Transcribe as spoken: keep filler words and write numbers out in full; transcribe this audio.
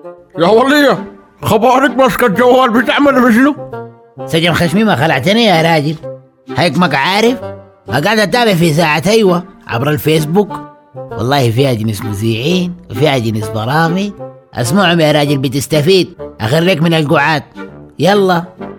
يا ولية خبارك ماسكة الجوال بتعمل بشنو؟ سجن خشمي ما خلعتني يا راجل، هيك ما عارف. ما قاعد اتابع في ساعة ايوه عبر الفيسبوك، والله فيها جنس مذيعين وفيها جنس برامج. اسمعهم يا راجل بتستفيد، اخرك من القعاد. يلا